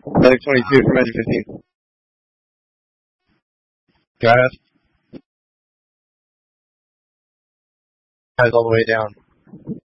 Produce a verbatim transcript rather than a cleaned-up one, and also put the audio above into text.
Medic twenty-two for Magic fifteen. Got it. Guys all the way down.